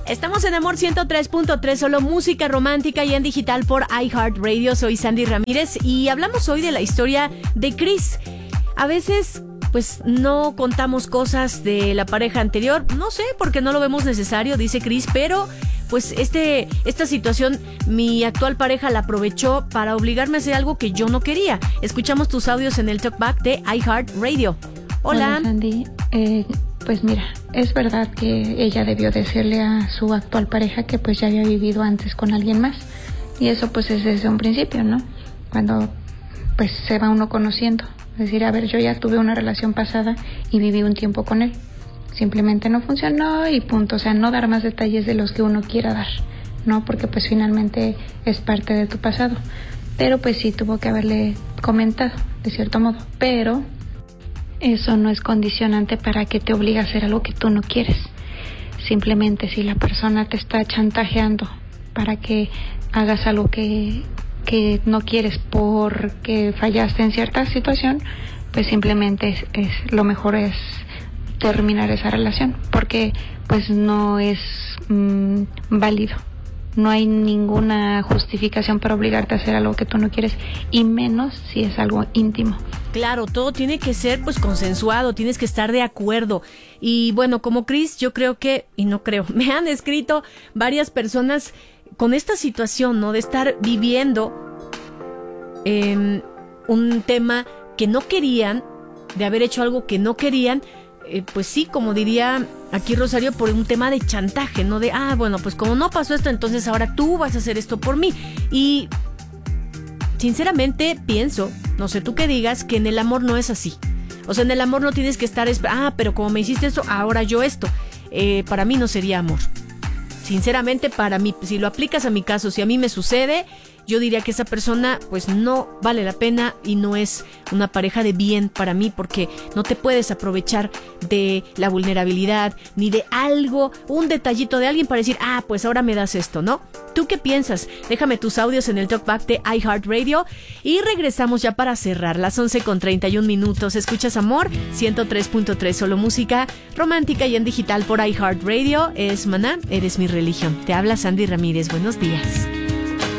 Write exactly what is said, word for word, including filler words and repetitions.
Estamos en Amor ciento tres punto tres, solo música romántica y en digital por iHeartRadio. Soy Sandy Ramírez y hablamos hoy de la historia de Chris. A veces, pues, no contamos cosas de la pareja anterior, no sé, porque no lo vemos necesario, dice Chris, pero pues este, esta situación, mi actual pareja la aprovechó para obligarme a hacer algo que yo no quería. Escuchamos tus audios en el Talkback de iHeartRadio. Hola. Hola, Sandy. Eh, pues mira, es verdad que ella debió decirle a su actual pareja que pues ya había vivido antes con alguien más. Y eso pues es desde un principio, ¿no? Cuando pues se va uno conociendo. Es decir, a ver, yo ya tuve una relación pasada y viví un tiempo con él. Simplemente no funcionó y punto. O sea, no dar más detalles de los que uno quiera dar, ¿no? Porque pues finalmente es parte de tu pasado. Pero pues sí tuvo que haberle comentado, de cierto modo. Pero eso no es condicionante para que te obligue a hacer algo que tú no quieres. Simplemente si la persona te está chantajeando para que hagas algo que, que no quieres porque fallaste en cierta situación, pues simplemente es, es lo mejor es terminar esa relación, porque pues no es mmm, válido. No hay ninguna justificación para obligarte a hacer algo que tú no quieres, y menos si es algo íntimo. Claro, todo tiene que ser pues consensuado, tienes que estar de acuerdo. Y bueno, como Chris, yo creo que, y no creo, me han escrito varias personas con esta situación, ¿no? De estar viviendo eh, un tema que no querían, de haber hecho algo que no querían. Eh, pues sí, como diría aquí Rosario, por un tema de chantaje, ¿no? De, ah, bueno, pues como no pasó esto, entonces ahora tú vas a hacer esto por mí. Y sinceramente pienso, no sé tú qué digas, que en el amor no es así. O sea, en el amor no tienes que estar, ah, pero como me hiciste esto, ahora yo esto. Eh, para mí no sería amor. Sinceramente, para mí, si lo aplicas a mi caso, si a mí me sucede, yo diría que esa persona pues no vale la pena y no es una pareja de bien para mí, porque no te puedes aprovechar de la vulnerabilidad ni de algo, un detallito de alguien para decir, ah, pues ahora me das esto, ¿no? ¿Tú qué piensas? Déjame tus audios en el Talkback de iHeartRadio y regresamos ya para cerrar las once con treinta y un minutos. Escuchas Amor ciento tres punto tres, solo música romántica y en digital por iHeartRadio. Es Maná, eres mi religión. Te habla Sandy Ramírez. Buenos días.